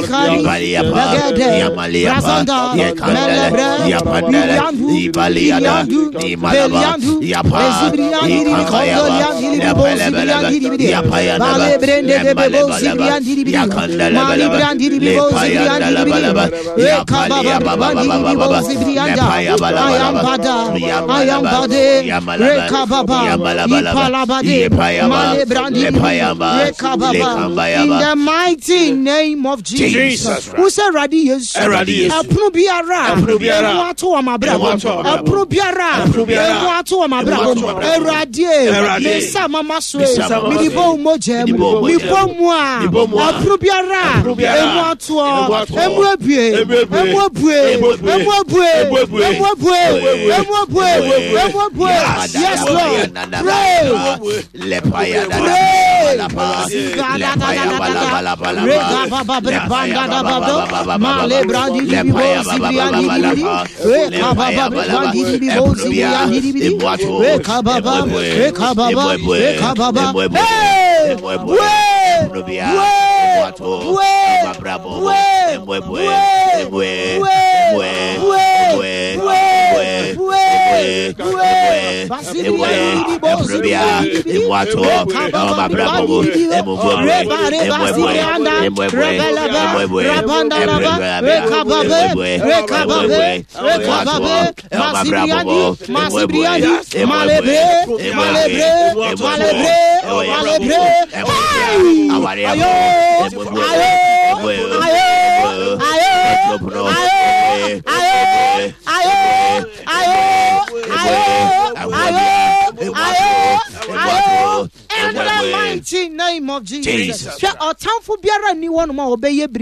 In the mighty name of Jesus. Who said radius? Aprubiara. Emuato amabrabo. Aprubiara. Emuato amabrabo. Eradie. Mesa mama swe. Midibo moje. Mibomwa. Aprubiara. Emuato. Emuebue. Yes, Lord. Pray. In the mighty name of Jesus.